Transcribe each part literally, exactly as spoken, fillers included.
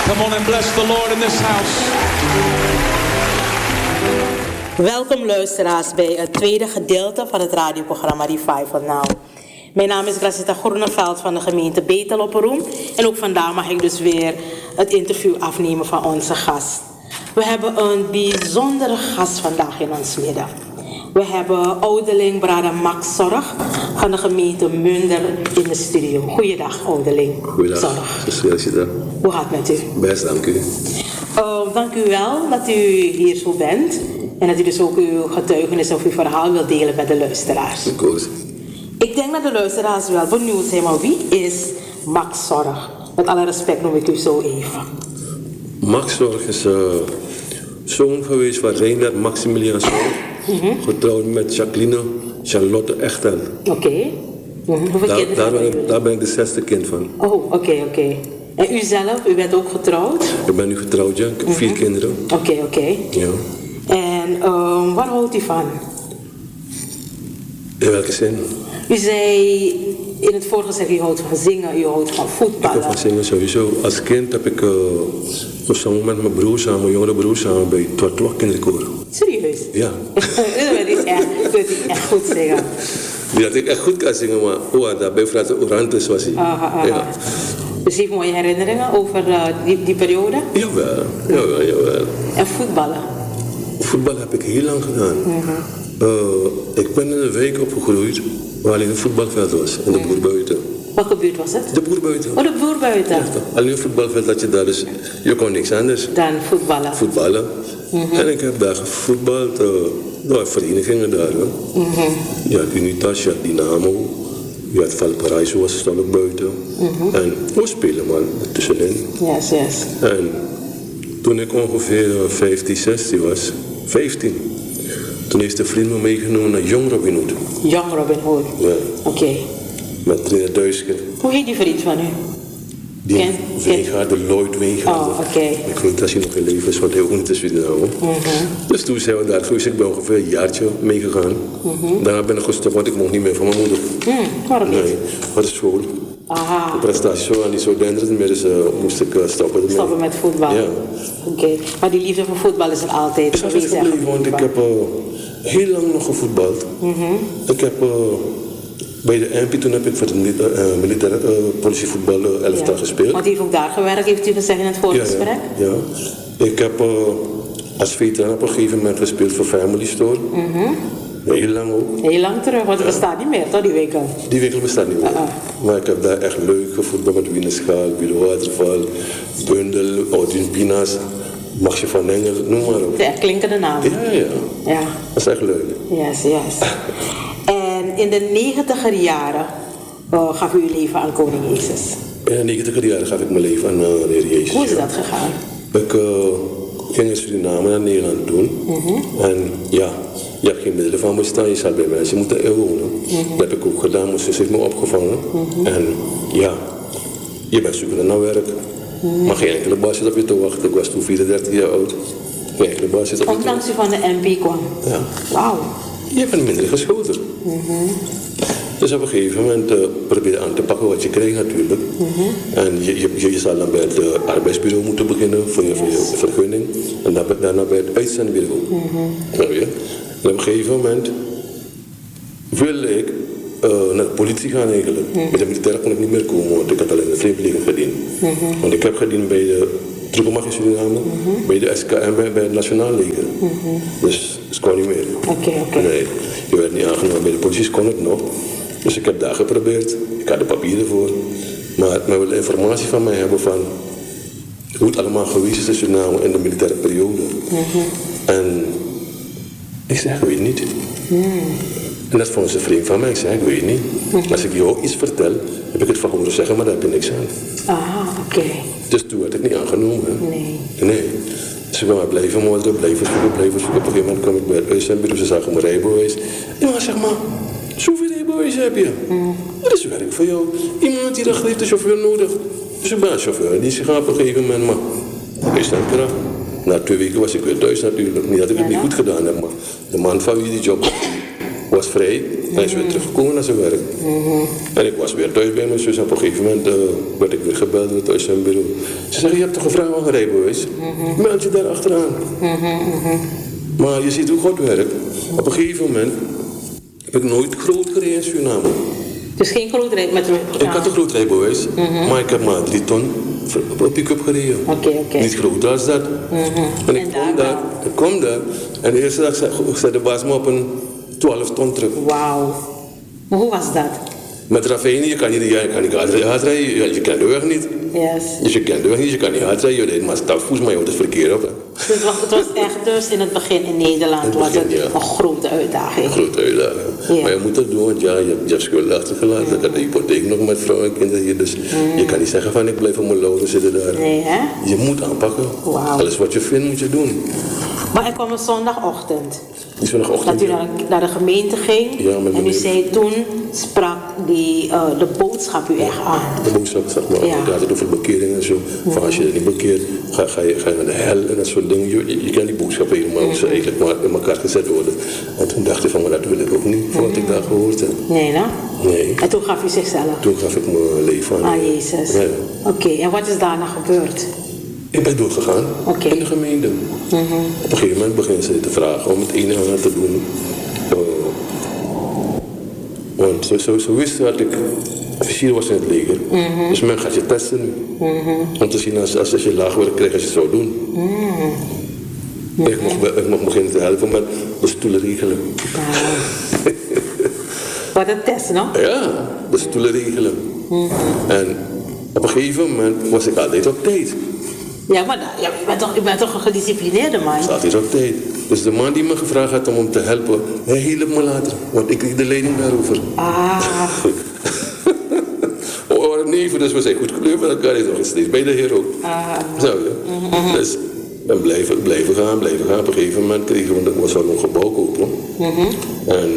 Come on and bless the Lord in this house. Welkom luisteraars bij het tweede gedeelte van het radioprogramma Revival Now. Mijn naam is Gracita Groeneveld van de gemeente Bethel op Roem. En ook vandaag mag ik dus weer het interview afnemen van onze gast. We hebben een bijzondere gast vandaag in ons midden. We hebben ouderling Brada Max Zorg van de gemeente Munder in de studio. Goeiedag, ouderling. Goeiedag. Zorg. Hoe gaat het met u? Best, dank u. Uh, dank u wel dat u hier zo bent. En dat u dus ook uw getuigenis of uw verhaal wilt delen met de luisteraars. Of course. Ik denk dat de luisteraars wel benieuwd zijn, maar wie is Max Zorg? Met alle respect noem ik u zo even. Max Zorg is uh, zoon geweest van Reinhard Maximilian Zorg. Mm-hmm. Getrouwd met Jacqueline Charlotte Echten. Oké. Okay. Mm-hmm. Hoeveel daar, kinderen daar, hebben ben ik, daar ben ik de zesde kind van. Oh, oké, okay, oké. Okay. En u zelf, u bent ook getrouwd? Ik ben nu getrouwd, ja. Ik heb mm-hmm. vier kinderen. Oké, okay, oké. Okay. Ja. En um, waar houdt u van? In welke zin? U zei in het vorige gezegd, u houdt van zingen, u houdt van voetballen. Ik hou van zingen sowieso. Als kind heb ik uh, gezongen met mijn broer samen, mijn jongere broer samen bij Twatwak kinderkoor. Serieus? Ja. Dat is echt, dat is echt goed zingen. Niet dat ik echt goed kan zingen, maar oh, daar bij Frate Orantes was hij. Aha, aha. Ja. Dus je heeft mooie herinneringen over uh, die, die periode? Jawel, jawel, jawel. En voetballen? Voetbal heb ik heel lang gedaan. Mm-hmm. uh, ik ben in een wijk opgegroeid waar alleen een voetbalveld was, in de mm-hmm. Boerbuiten. Welke buurt was het? De Boerbuiten. Oh, de Boerbuiten. Ja, alleen een voetbalveld had je daar, dus je kon niks anders. Dan voetballen. Voetballen. Mm-hmm. En ik heb daar gevoetbald, uh, door verenigingen daar. Mm-hmm. Je had Unitas, je had Dynamo, je had Valparaiso, was het ook buiten. Mm-hmm. En we spelen maar tussenin. Yes, yes. En toen ik ongeveer vijftien, zestien was, vijftien, toen heeft een vriend me meegenomen naar Jong Robin Hood. Jong Robin Hood? Ja. Oké. Okay. Met Trainer Duisker. Hoe heet die vriend van u? Die Ken, Wijngaard, de Lloyd Wijngaard. Oh, oké. Okay. Ik weet niet als hij nog in leven is, want hij ook niet is Suriname. Mm-hmm. Dus toen zijn we daar geweest. Ik ben ongeveer een jaartje meegegaan. Mm-hmm. Daarna ben ik gestopt, want ik mocht niet meer van mijn moeder. Mm, waarom niet? Nee, voor de school. Aha. De prestatie zo aan die zo denderend meer, dus uh, moest ik uh, stoppen. Ermee. Stoppen met voetbal? Ja. Oké. Okay. Maar die liefde voor voetbal is er altijd is geweest? Is gebleven, want ik heb uh, heel lang nog gevoetbald. Mm-hmm. Ik heb... Uh, Bij de M P toen heb ik voor de uh, militaire uh, politievoetbal uh, elftal ja. gespeeld. Want u heeft ook daar gewerkt, heeft u gezegd in het voorgesprek? Ja, ja. ja. Ik heb uh, als veteraan op een gegeven moment gespeeld voor Family Store. Mm-hmm. Heel lang ook. Heel lang terug, want het ja. bestaat niet meer, toch, die winkel? Die winkel bestaat niet meer. Uh-uh. Maar ik heb daar echt leuk gevoetbald met Wienerschaal, Bureau Waterval, Bundel, Oudin Pinas, Machtje van Engel, noem maar op. De echt klinkende namen. Ja, ja. ja. Dat is echt leuk. Yes, yes. En in de negentiger jaren uh, gaf u uw leven aan Koning Jezus. In de negentiger jaren gaf ik mijn leven aan uh, de Heer Jezus. Hoe is dat gegaan? Ik uh, ging in Suriname naar Nederland doen. Mm-hmm. En ja, je hebt geen middelen van bestaan. Je zat bij mensen moeten inwonen. Mm-hmm. Dat heb ik ook gedaan. Moesten ze zich me opgevangen. Mm-hmm. En ja, je bent zoekende naar werk. Mm-hmm. Maar geen enkele baas zit op je te wachten. Ik was toen vierendertig jaar oud. Geen enkele baas zit op je te wachten. Ondanks u van de M P kwam? Ja. Wauw. Je bent minder geschoten. Mm-hmm. Dus op een gegeven moment uh, probeer je aan te pakken wat je kreeg natuurlijk. Mm-hmm. En je, je, je zal dan bij het uh, arbeidsbureau moeten beginnen voor je, yes. voor je vergunning. En dan, daarna bij het uitzendbureau. Mm-hmm. Nou, ja. En op een gegeven moment wilde ik uh, naar de politie gaan eigenlijk. Mm-hmm. Bij de militair kon ik niet meer komen, want ik had alleen de vreemdelingen gediend. Mm-hmm. Want ik heb gediend bij de troepenmacht in Suriname, mm-hmm. bij de S K M, bij, bij het Nationaal Leger. Mm-hmm. Dus het kon niet meer. Oké, okay, oké. Okay. Nee, je werd niet aangenomen. Bij de politie kon het nog. Dus ik heb daar geprobeerd. Ik had de papieren voor. Maar men wilde informatie van mij hebben van hoe het allemaal geweest is in Suriname in de militaire periode. Mm-hmm. En ik zeg, ik weet niet. Mm. En dat vond ze een vriend van mij. Ik zei, ik weet niet. Mm-hmm. Als ik jou iets vertel, heb ik het van horen zeggen, maar daar heb je niks aan. Ah, oké. Okay. Dus toen werd ik niet aangenomen. Nee. Nee. Dus ik ben maar blijven moorderen, blijven zoeken, blijven zoeken. Op een gegeven moment kwam ik bij het uitzendbureau, ze zagen mijn rijbewijs. Ja, maar zeg maar, zoveel rijbewijs heb je? Mm. Wat is werk voor jou? Iemand die dat heeft de chauffeur nodig. Dus ik ben een chauffeur, die is gegaan op een gegeven moment, maar ik sta eraf. Na twee weken was ik weer thuis natuurlijk. Niet dat ik het ja, niet goed gedaan heb, maar de man van wie die job was vrij. Mm-hmm. Hij is weer teruggekomen naar zijn werk. Mm-hmm. En ik was weer thuis bij mijn zus. En op een gegeven moment uh, werd ik weer gebeld door het uitzendbureau. Ze zeggen, je hebt toch een vrouw aan een rijbewijs? Mm-hmm. Meld je daar achteraan. Mm-hmm. Maar je ziet hoe God werkt. Op een gegeven moment heb ik nooit groot gereden in Suriname. Dus geen groot rijbewijs? Ik had een groot rijbewijs, mm-hmm. maar ik heb maar drie ton op pick-up gereden. Okay, okay. Niet groter als dat. Mm-hmm. En ik en kom daar, daar, ik kom daar. En de eerste dag zette de baas me op een twaalf ton terug. Wauw. Maar hoe was dat? Met ravijnen, je kan niet, je kan niet hard rijden, je, je kent de weg niet. Yes. Dus je kent de weg niet, je kan niet hard rijden, je rijdt maar stapvoets, maar je houdt het verkeer op. Hè. Dus het was, het was echt dus in het begin in Nederland het begin, was het ja. een grote uitdaging. Een grote uitdaging. Ja. Maar je moet het doen, want ja, je, je hebt schulden achtergelaten. Ja. Ik had de hypotheek nog met vrouw en kinderen hier, dus mm. je kan niet zeggen van ik blijf op mijn loon zitten daar. Nee, hè? Je moet aanpakken. Wow. Alles wat je vindt moet je doen. Maar er kwam een zondagochtend. Die zondagochtend. Dat u naar, naar de gemeente ging ja, en u zei toen sprak die, uh, de boodschap u echt aan. De boodschap sprak me aan. Ja. Je had het over bekering en zo. Mm-hmm. Van als je het niet bekeert, ga, ga, je, ga je naar de hel en dat soort dingen. Je, je, je kan die boodschap helemaal mm-hmm. eigenlijk maar in elkaar gezet worden. En toen dacht ik van, maar dat wil ik ook niet, voor wat ik daar gehoord heb. Nee, nou? Nee. En toen gaf u zichzelf? Toen gaf ik mijn leven aan. Aan Jezus? Ja. Oké, okay. En wat is daarna gebeurd? Ik ben doorgegaan okay. in de gemeente. Mm-hmm. Op een gegeven moment beginnen ze te vragen om het een en ander te doen. Uh, want ze, ze, ze wisten dat ik officier was in het leger. Mm-hmm. Dus men gaat je testen nu. Mm-hmm. Om te zien als, als, als je laag werk krijgt als je het zou doen. Mm-hmm. Ik, mocht, ik mocht beginnen te helpen met de stoelen regelen. Wow. Wat een test, no? Ja, de stoelen regelen. Mm-hmm. En op een gegeven moment was ik altijd op tijd. Ja, maar da, ja, je, bent toch, je bent toch een gedisciplineerde man? Staat hier op tijd. Dus de man die me gevraagd had om hem te helpen, hij hielp me later. Want ik kreeg de leiding daarover. Ah. We waren neven, dus we zijn goed gekleurd met elkaar. Hij is nog steeds bij de Heer ook. Ah. Zo, ja. Mm-hmm. Dus we blijven, blijven gaan, blijven gaan. Op een gegeven moment kregen we, we zouden een gebouw kopen. Mm-hmm. En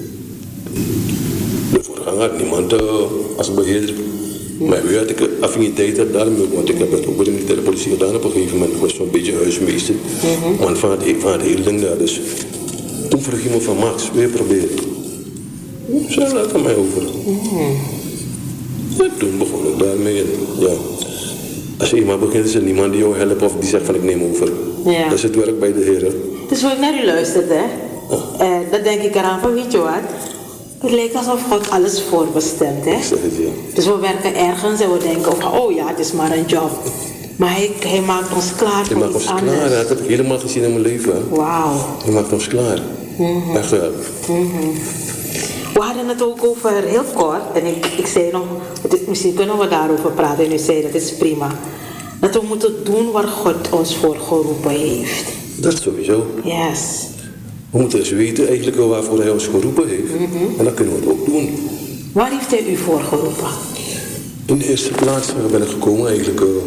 de voorganger had niemand uh, als beheerder. Maar wie had ik affiniteit had daarmee, want ik heb het ook bij de militaire politie gedaan op een gegeven moment. Ik was zo'n beetje huismeester, mm-hmm. man van het, van het hele ding daar. Dus toen vroeg je me van Max, weer proberen. Zo, laat het mij over. Mm-hmm. En toen begon ik daarmee. Ja. Als je eenmaal begint, is er niemand die jou helpt of die zegt van ik neem over. Ja. Dat is het werk bij de heren. Dus hoe ik naar u luisterde, hè? Oh. Uh, dan denk ik eraan van weet je wat? Het lijkt alsof God alles voorbestemt, hè? Ik zeg het, ja. Dus we werken ergens en we denken, oh ja, het is maar een job. Maar hij, hij maakt ons klaar voor iets anders. Hij maakt ons klaar, dat heb ik helemaal gezien in mijn leven. Wauw. Hij maakt ons klaar. Mm-hmm. Echt wel. Mm-hmm. We hadden het ook over, heel kort, en ik, ik zei nog, misschien kunnen we daarover praten en u zei dat is prima. Dat we moeten doen waar God ons voor geroepen heeft. Dat sowieso. Yes. We moeten eens weten eigenlijk waarvoor hij ons geroepen heeft. Mm-hmm. En dan kunnen we het ook doen. Waar heeft hij u voor geroepen? In de eerste plaats ben ik gekomen eigenlijk uh,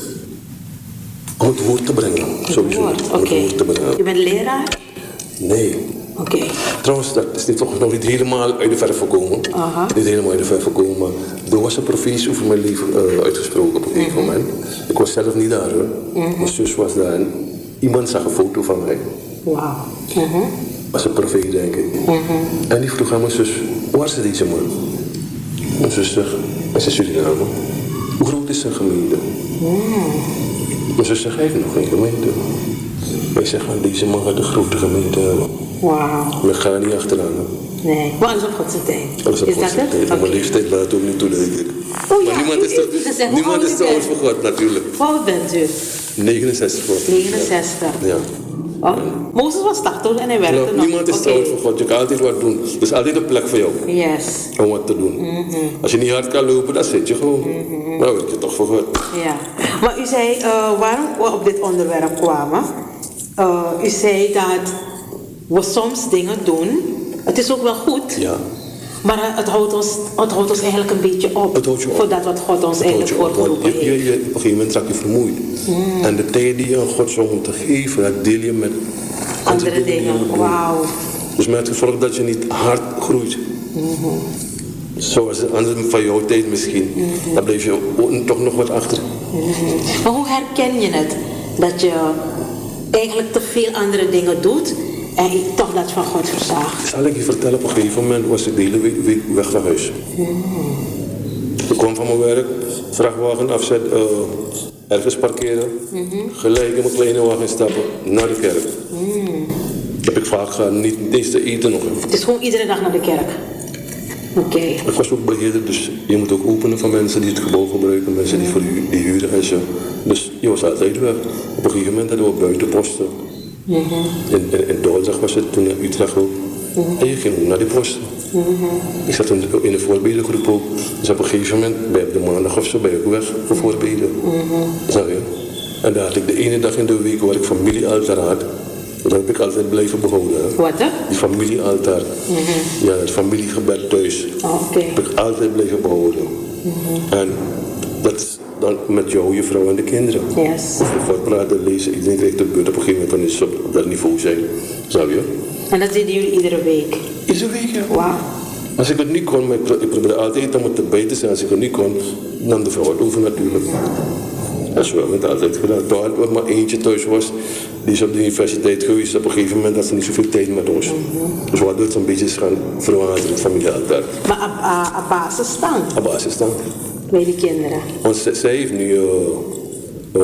om het woord te brengen. Het sowieso. woord, oké. Okay. Je bent leraar? Nee. Oké. Okay. Trouwens, dat is niet, toch nog niet helemaal uit de verf gekomen. Uh-huh. Niet helemaal uit de verf gekomen, maar er was een profetie over mijn leven uh, uitgesproken op een gegeven mm-hmm. moment. Ik was zelf niet daar hoor. Mm-hmm. Mijn zus was daar en iemand zag een foto van mij. Wauw. Mm-hmm. Was een profeet, denk ik. Mm-hmm. En die vroeg aan mijn zus, waar is deze man? Mijn zus zegt, hij is in Suriname. Hoe groot is zijn gemeente? Mm. Mijn zus zegt, hij heeft nog geen gemeente. Wij zeggen, deze man gaat een grote gemeente hebben. Wauw. We gaan niet achteraan. Nee, maar alles op Godse tijd. Alles op is Godse dat tijd. het? Mijn leeftijd laat ook niet toe, denk ik. Oh ja, maar niemand is, toch, zeggen, niemand is trouwens voor God, natuurlijk. Hoe oud bent u? negenenzestig. negenenzestig. Ja. Oh, Mozes was tachtig en hij werkte nou, nog. Niemand is okay. trouwens voor God. Je kan altijd wat doen. Er is altijd een plek voor jou. Yes. Om wat te doen. Mm-hmm. Als je niet hard kan lopen, dan zit je gewoon. Mm-hmm. Nou werk je toch voor God. Ja. Maar u zei, uh, waarom we op dit onderwerp kwamen. Uh, u zei dat we soms dingen doen. Het is ook wel goed. Ja. Maar het houdt ons, het houdt ons eigenlijk een beetje op. Het houdt je op. Voor dat wat God ons het eigenlijk voorgeroepen heeft. Je, je, je, op een gegeven moment raak je vermoeid. Mm. En de tijd die je aan God zou moeten geven, dat deel je met andere, andere dingen. Wauw. Dus met het gevolg dat je niet hard groeit. Mm-hmm. Zoals de anderen van jouw tijd misschien. Mm-hmm. Dan blijf je toch nog wat achter. Mm-hmm. Maar hoe herken je het? Dat je eigenlijk te veel andere dingen doet En ik, toch dat van God verzaagt. Zal ik je vertellen, op een gegeven moment was ik de hele week, week weg van huis. Mm. Ik kwam van mijn werk, vrachtwagen afzet, uh, ergens parkeren, mm-hmm. gelijk in mijn kleine wagen stappen, naar de kerk. Mm. Heb ik vaak gedaan, niet eens te eten nog. Het is gewoon iedere dag naar de kerk? Oké. Okay. Ik was ook beheerder, dus je moet ook openen van mensen die het gebouw gebruiken, mensen die, voor u, die huren en zo. Dus je was altijd weg. Op een gegeven moment hadden we buitenposten. Mm-hmm. In, in, in Dordrecht was het toen in Utrecht ook. Mm-hmm. En je ging ook naar die posten. Mm-hmm. Ik zat toen in de voorbedengroep ook. Dus op een gegeven moment, bij de maandag of zo, ben ik ook weg voor voorbeden. Mm-hmm. Zag je? En daar had ik de ene dag in de week waar ik familiealtaar had. Dat heb ik altijd blijven behouden. Hè? Wat hè? Die familiealtaar. Mm-hmm. Ja, het familiegebed thuis. Oh, okay. Heb ik altijd blijven behouden. Mm-hmm. En dat is dan met jou, je vrouw en de kinderen. Yes. Als we voortpraten, lezen, iedereen krijgt de beurt op een gegeven moment wanneer ze op dat niveau zijn. Zou je? En dat deden jullie iedere week? Iedere week, ja. Wauw. Als ik het niet kon, maar ik, ik probeerde altijd om het erbij te zijn. Als ik het niet kon, nam de vrouw het over natuurlijk. Dat is wel, we hebben het altijd gedaan. Toen er maar eentje thuis was, die is op de universiteit geweest. Op een gegeven moment had ze niet zoveel tijd met ons. Mm-hmm. Dus we hadden het een beetje gaan verwateren, het familiealtaar. Maar op, op basisstand? Op basisstand. Bij die kinderen? Want zij, zij heeft nu uh, uh,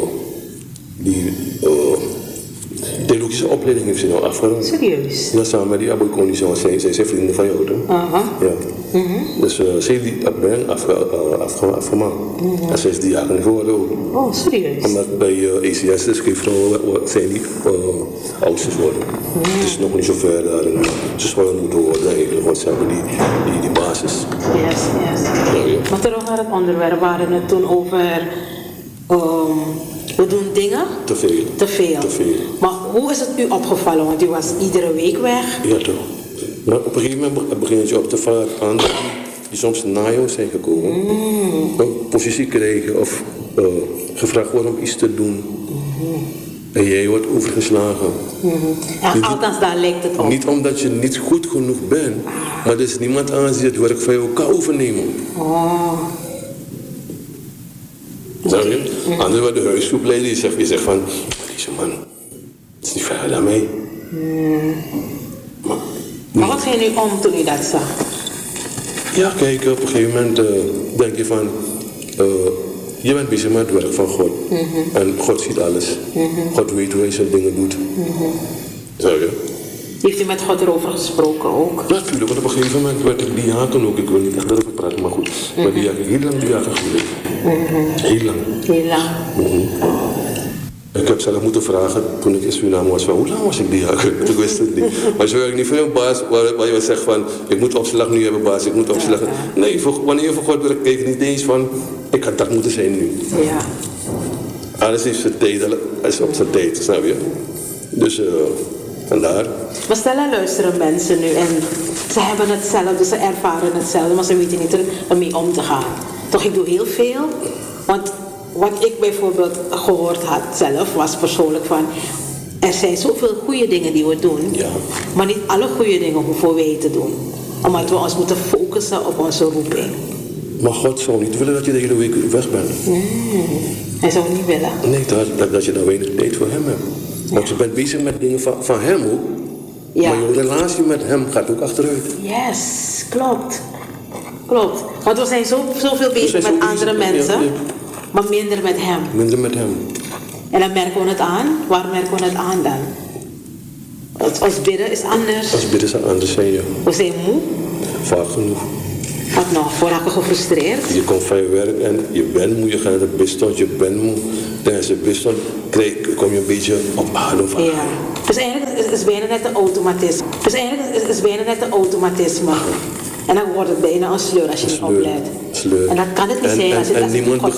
die uh, theologische opleiding heeft ze nou afgerond. Serieus? Ja, samen met die Aboy Konison. Zij zijn vrienden van jou, hè? Uh-huh. Ja. Mm-hmm. Dus uh, ze heeft die opleiding afge, uh, afge, afgemaakt. Mm-hmm. En ze is diaken geworden ook. Oh, serieus? Omdat bij uh, A C S, dus geen vrouwen, zijn die uh, oudsters worden. Mm-hmm. Het is nog niet zo ver daar. En ze zullen moeten worden eigenlijk, want ze hebben die, die, die basis. Yes, yes. Ja, ja. Maar terug naar het onderwerp, we hadden het toen over... Um, we doen dingen? Te veel. Te veel. Te veel. Maar hoe is het u opgevallen? Want u was iedere week weg. Ja, toch. Maar op een gegeven moment begin je op te vallen aan die, die soms na jou zijn gekomen. Mm. Een positie krijgen of uh, gevraagd worden om iets te doen. Mm-hmm. En jij wordt overgeslagen. Mm-hmm. Ja, niet, althans, daar lijkt het op. Niet omdat je niet goed genoeg bent, maar er is niemand aan die het werk van jou kan overnemen. Oh. Zeg je? Mm. Anders wordt de huisgroepleider die zegt, die zegt van, deze man, het is niet verder dan mij. Mm. Maar, maar wat ging u om toen u dat zag? Ja, kijk, op een gegeven moment uh, denk je van, uh, je bent bezig met het werk van God. Mm-hmm. En God ziet alles. Mm-hmm. God weet hoe hij zijn dingen doet. Mm-hmm. Zeg je? Heeft u met God erover gesproken ook? Natuurlijk, want op een gegeven moment werd ik diaken ook. Ik wil niet echt erover praten, maar goed. Mm-hmm. Maar diaken, heel lang diaken geweest. Mm-hmm. Heel lang. Heel lang. Mm-hmm. Ik heb zelf moeten vragen toen ik in Suriname was van hoe lang was ik diaken? Ik wist het niet. Maar zo werkt niet voor een baas waar, waar je zegt van ik moet opslag nu hebben baas, ik moet opslag. Nee, voor, wanneer je voor God werkt, kijk je niet eens van ik had dat moeten zijn nu. Ja. Alles heeft zijn tijd, alles op zijn tijd, snap je? Dus uh, vandaar. Maar stel en luisteren mensen nu en ze hebben hetzelfde, ze ervaren hetzelfde, maar ze weten niet ermee om te gaan. Toch, ik doe heel veel, want wat ik bijvoorbeeld gehoord had zelf, was persoonlijk van... Er zijn zoveel goede dingen die we doen, ja. Maar niet alle goede dingen hoeven wij te doen. Omdat we ons moeten focussen op onze roeping. Maar God zou niet willen dat je de hele week weg bent. Mm, hij zou niet willen. Nee, dat, dat, dat je dan weinig tijd voor hem hebt. Want je bent bezig met dingen van, van hem ook. Ja. Maar je relatie met hem gaat ook achteruit. Yes, klopt. Klopt. Want we zijn zo, zoveel bezig met zo andere bezig, mensen. Ja, ja. Maar minder met hem. Minder met hem. En dan merken we het aan. Waar merken we het aan dan? Ons bidden is anders. Ons bidden is anders, zei je. We zijn moe. Vaak genoeg. Wat nog? We raken gefrustreerd. Je komt van je werk en je bent moe. Je gaat naar de bidstond, je bent moe. Tijdens de bidstond kom je een beetje op adem van. Ja. Dus eigenlijk is het bijna net een automatisme. Dus eigenlijk is het bijna net een automatisme. En dan wordt het bijna een sleur als je niet oplet. Sleur. En dan kan het niet en, zijn en, als je en, en niemand